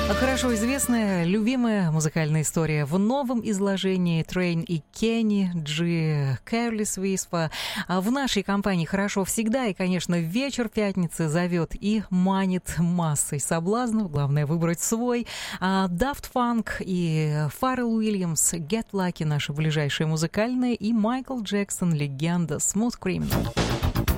Хорошо известная, любимая музыкальная история в новом изложении Train и Kenny G. Careless Whisper. В нашей компании хорошо всегда, и, конечно, вечер пятницы зовет и манит массой соблазнов. Главное выбрать свой. Daft Punk и Фаррелл Уильямс, Get Lucky, наши ближайшие музыкальные, и Майкл Джексон, легенда, Smooth Criminal.